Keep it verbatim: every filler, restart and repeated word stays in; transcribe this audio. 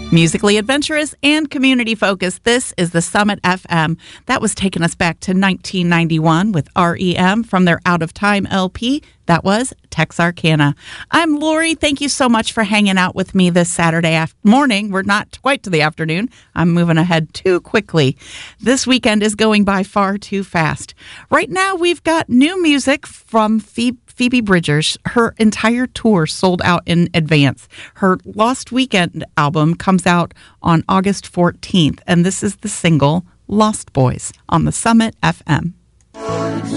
Musically adventurous and community-focused, this is the Summit F M. That was taking us back to nineteen ninety-one with R E M from their Out of Time L P. That was Texarkana. I'm Lori. Thank you so much for hanging out with me this Saturday af- morning. We're not quite to the afternoon. I'm moving ahead too quickly. This weekend is going by far too fast. Right now, we've got new music from Phoebe. Phoebe Bridgers. Her entire tour sold out in advance. Her Lost Weekend album comes out on August fourteenth, and this is the single Lost Boys on the Summit F M.